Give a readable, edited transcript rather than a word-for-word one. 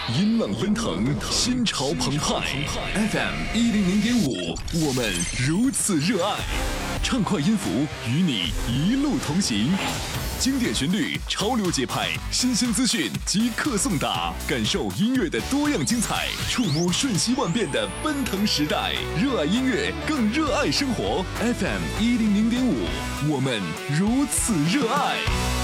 音浪奔腾，心潮澎湃。FM100.5，我们如此热爱。畅快音符与你一路同行，经典旋律、潮流节拍、新鲜资讯即刻送达，感受音乐的多样精彩，触摸瞬息万变的奔腾时代。热爱音乐，更热爱生活。FM100.5，我们如此热爱。